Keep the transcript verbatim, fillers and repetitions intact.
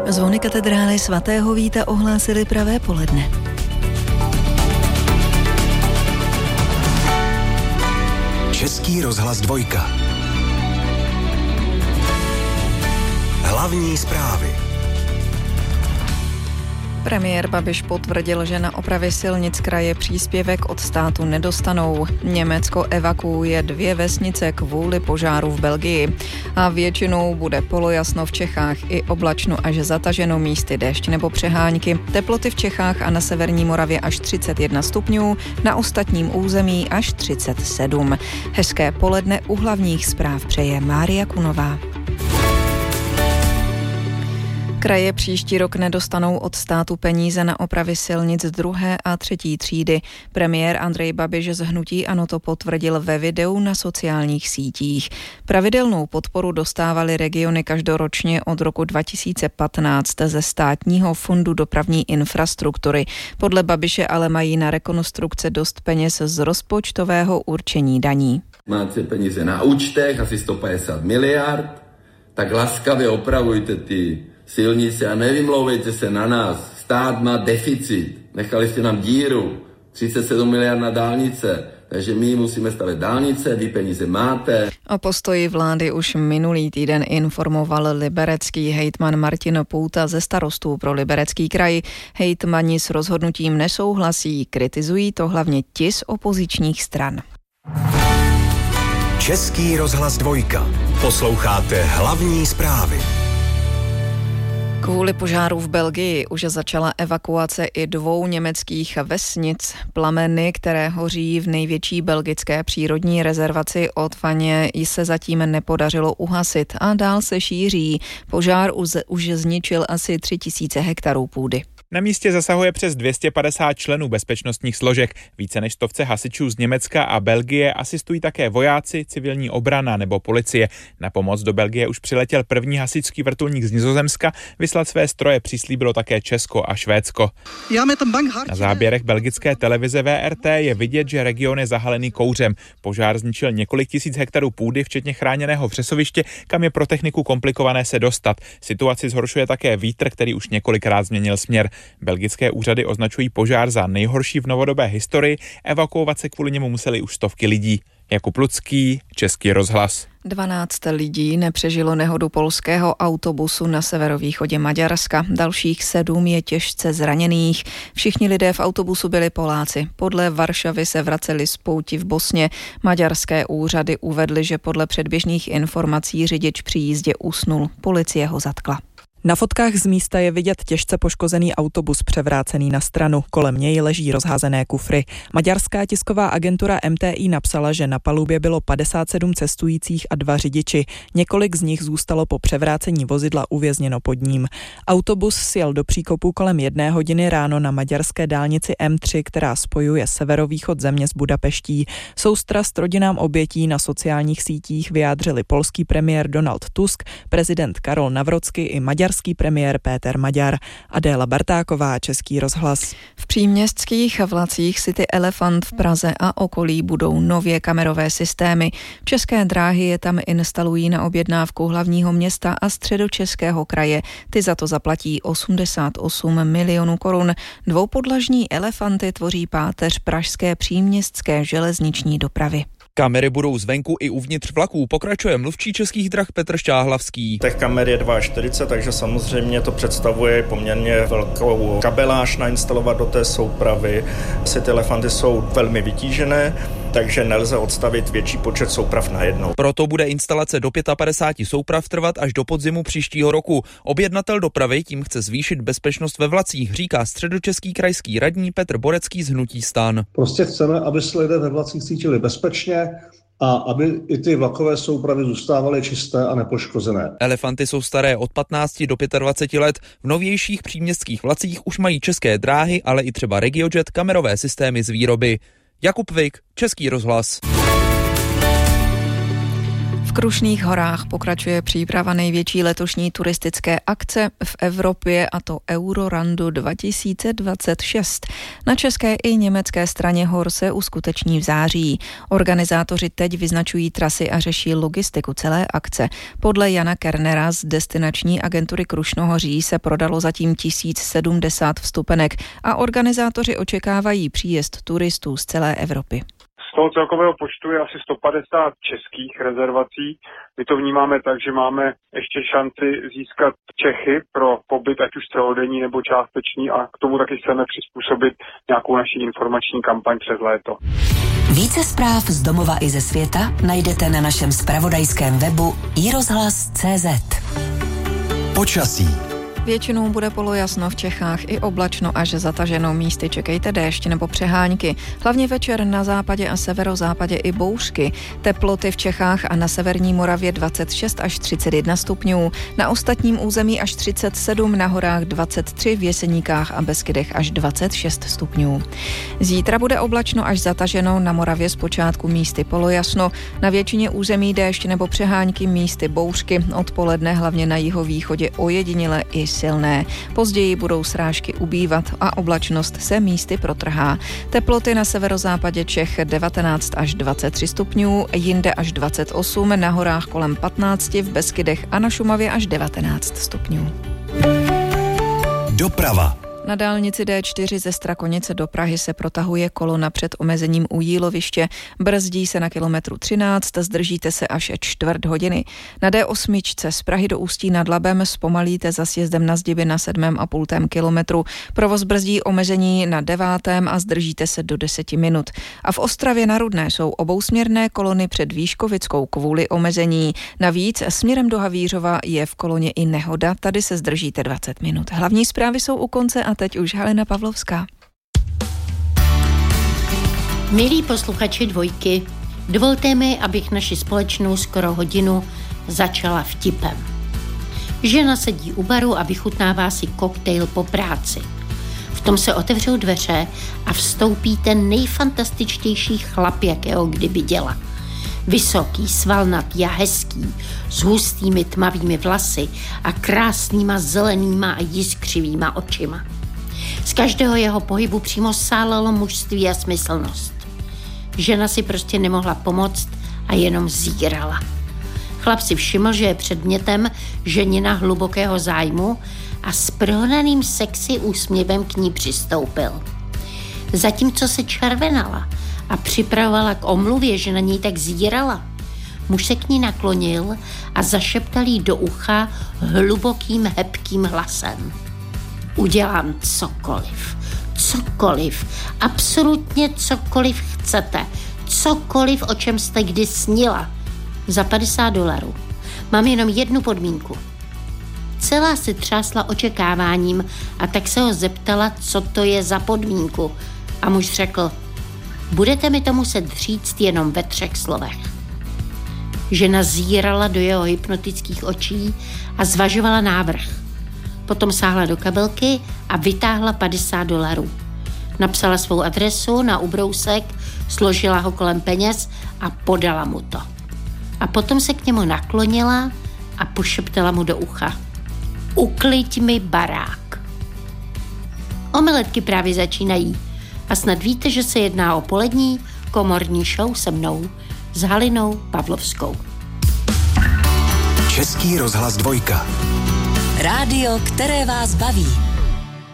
Zvony katedrály svatého Víta ohlásily pravé poledne. Český rozhlas dvojka. Hlavní zprávy. Premiér Babiš potvrdil, že na opravy silnic kraje příspěvek od státu nedostanou. Německo evakuuje dvě vesnice kvůli požáru v Belgii. A většinou bude polojasno v Čechách i oblačno až zataženo, místy déšť nebo přehánky. Teploty v Čechách a na severní Moravě až třicet jedna stupňů, na ostatním území až třicet sedm. Hezké poledne u hlavních zpráv přeje Mária Kunová. Kraje příští rok nedostanou od státu peníze na opravy silnic druhé a třetí třídy. Premiér Andrej Babiš z hnutí ANO to potvrdil ve videu na sociálních sítích. Pravidelnou podporu dostávaly regiony každoročně od roku dva tisíce patnáct ze státního fondu dopravní infrastruktury. Podle Babiše ale mají na rekonstrukce dost peněz z rozpočtového určení daní. Máte peníze na účtech, asi sto padesát miliard, tak laskavě opravujte ty silnice a nevymlouvejte se na nás. Stát má deficit. Nechali jste nám díru. třicet sedm miliard na dálnice. Takže my musíme stavět dálnice, vy peníze máte. O postoji vlády už minulý týden informoval liberecký hejtman Martin Půta ze Starostů pro Liberecký kraj. Hejtmani s rozhodnutím nesouhlasí, kritizují to hlavně ti z opozičních stran. Český rozhlas dvojka. Posloucháte hlavní zprávy. Kvůli požáru v Belgii už začala evakuace i dvou německých vesnic. Plameny, které hoří v největší belgické přírodní rezervaci Haute-Fagne, se zatím nepodařilo uhasit a dál se šíří. Požár už, už zničil asi tři tisíce hektarů půdy. Na místě zasahuje přes dvě stě padesát členů bezpečnostních složek. Více než stovce hasičů z Německa a Belgie asistují také vojáci, civilní obrana nebo policie. Na pomoc do Belgie už přiletěl první hasičský vrtulník z Nizozemska, vyslat své stroje přislíbilo také Česko a Švédsko. Na záběrech belgické televize V R T je vidět, že region je zahalený kouřem. Požár zničil několik tisíc hektarů půdy, včetně chráněného vřesoviště, kam je pro techniku komplikované se dostat. Situaci zhoršuje také vítr, který už několikrát změnil směr. Belgické úřady označují požár za nejhorší v novodobé historii, evakuovat se kvůli němu museli už stovky lidí. Jakub Lucký, Český rozhlas. dvanáct lidí nepřežilo nehodu polského autobusu na severovýchodě Maďarska. Dalších sedm je těžce zraněných. Všichni lidé v autobusu byli Poláci. Podle Varšavy se vraceli z pouti v Bosně. Maďarské úřady uvedly, že podle předběžných informací řidič při jízdě usnul. Policie ho zatkla. Na fotkách z místa je vidět těžce poškozený autobus převrácený na stranu. Kolem něj leží rozházené kufry. Maďarská tisková agentura M T I napsala, že na palubě bylo padesát sedm cestujících a dva řidiči. Několik z nich zůstalo po převrácení vozidla uvězněno pod ním. Autobus sjel do příkopu kolem jedné hodiny ráno na maďarské dálnici M tři, která spojuje severovýchod země s Budapeští. Soustrast rodinám obětí na sociálních sítích vyjádřili polský premiér Donald Tusk, prezident Karol Nawrocki i maďarský premiér Péter Maďar. Adéla Bartáková, Český rozhlas. V příměstských vlacích City Elefant v Praze a okolí budou nově kamerové systémy. České dráhy je tam instalují na objednávku hlavního města a Středočeského kraje. Ty za to zaplatí osmdesát osm milionů korun. Dvoupodlažní elefanty tvoří páteř pražské příměstské železniční dopravy. Kamery budou zvenku i uvnitř vlaků, pokračuje mluvčí Českých drah Petr Šťáhlavský. Těch kamer je čtyřicet dva, takže samozřejmě to představuje poměrně velkou kabeláž nainstalovat do té soupravy. City Elefanty jsou velmi vytížené, takže nelze odstavit větší počet souprav najednou. Proto bude instalace do padesát pět souprav trvat až do podzimu příštího roku. Objednatel dopravy tím chce zvýšit bezpečnost ve vlacích, říká středočeský krajský radní Petr Borecký z hnutí STAN. Prostě chceme, aby se lidé ve vlacích cítili bezpečně a aby i ty vlakové soupravy zůstávaly čisté a nepoškozené. Elefanty jsou staré od patnácti do dvaceti pěti let. V novějších příměstských vlacích už mají České dráhy, ale i třeba RegioJet kamerové systémy z výroby. Jakub Vik, Český rozhlas. Krušných horách pokračuje příprava největší letošní turistické akce v Evropě, a to Eurorandu dva tisíce dvacet šest. Na české i německé straně hor se uskuteční v září. Organizátoři teď vyznačují trasy a řeší logistiku celé akce. Podle Jana Kernera z destinační agentury Krušnohoří se prodalo zatím tisíc sedmdesát vstupenek a organizátoři očekávají příjezd turistů z celé Evropy. Z toho celkového počtu je asi sto padesát českých rezervací. My to vnímáme tak, že máme ještě šanci získat Čechy pro pobyt, ať už celodenní nebo částečný, a k tomu taky chceme přizpůsobit nějakou naši informační kampaň přes léto. Více zpráv z domova i ze světa najdete na našem zpravodajském webu i rozhlas tečka cé zet. Počasí. Většinou bude polojasno, v Čechách i oblačno až zataženo, místy čekejte déšť nebo přehánky. Hlavně večer na západě a severozápadě i bouřky. Teploty v Čechách a na severní Moravě dvacet šest až třicet jedna stupňů. Na ostatním území až třicet sedm, na horách dvacet tři, v Jeseníkách a Beskydech až dvacet šest stupňů. Zítra bude oblačno až zataženo, na Moravě zpočátku místy polojasno, na většině území déšť nebo přehánky, místy bouřky. Odpoledne hlavně na jihovýchodě ojediněle i silné. Později budou srážky ubývat a oblačnost se místy protrhá. Teploty na severozápadě Čech devatenáct až dvacet tři stupňů, jinde až dvacet osm, na horách kolem patnáct, v Beskydech a na Šumavě až devatenáct stupňů. Doprava. Na dálnici dé čtyři ze Strakonice do Prahy se protahuje kolona před omezením u Jíloviště. Brzdí se na kilometru třináct, zdržíte se až čtvrt hodiny. Na dé osm z Prahy do Ústí nad Labem zpomalíte za sjezdem na Zdiby na sedmém a půltém kilometru. Provoz brzdí omezení na devátém a zdržíte se do deseti minut. A v Ostravě na Rudné jsou obousměrné kolony před Výškovickou kvůli omezení. Navíc směrem do Havířova je v koloně i nehoda, tady se zdržíte dvacet minut. Hlavní zprávy jsou u konce a teď už Halina Pavlovská. Milí posluchači Dvojky, dovolte mi, abych naši společnou skoro hodinu začala vtipem. Žena sedí u baru a vychutnává si koktejl po práci. V tom se otevřou dveře a vstoupí ten nejfantastičtější chlap, jakého kdy viděla. Vysoký, svalnatý a hezký, s hustými tmavými vlasy a krásnýma zelenýma a jiskřivýma očima. Z každého jeho pohybu přímo sálelo mužství a smyslnost. Žena si prostě nemohla pomoct a jenom zírala. Chlap si všiml, že je předmětem ženina hlubokého zájmu a s prohnaným sexy úsměvem k ní přistoupil. Zatímco se červenala a připravovala k omluvě, že na něj tak zírala, muž se k ní naklonil a zašeptal jí do ucha hlubokým, hebkým hlasem. Udělám cokoliv, cokoliv, absolutně cokoliv chcete, cokoliv, o čem jste kdy snila, za padesát dolarů. Mám jenom jednu podmínku. Celá se třásla očekáváním a tak se ho zeptala, co to je za podmínku. A muž řekl, budete mi to muset říct jenom ve třech slovech. Žena zírala do jeho hypnotických očí a zvažovala návrh. Potom sáhla do kabelky a vytáhla padesát dolarů. Napsala svou adresu na ubrousek, složila ho kolem peněz a podala mu to. A potom se k němu naklonila a pošeptala mu do ucha. Ukliď mi barák. Omeletky právě začínají a snad víte, že se jedná o polední komorní show se mnou, s Halinou Pavlovskou. Český rozhlas Dvojka. Rádio, které vás baví.